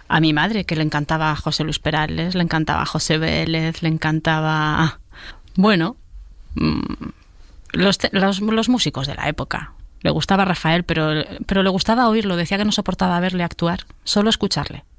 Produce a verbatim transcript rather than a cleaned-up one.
a mi madre, que le encantaba José Luis Perales, le encantaba José Vélez, le encantaba... Bueno, los, los, los músicos de la época. Le gustaba Rafael, pero, pero le gustaba oírlo. Decía que no soportaba verle actuar, solo escucharle.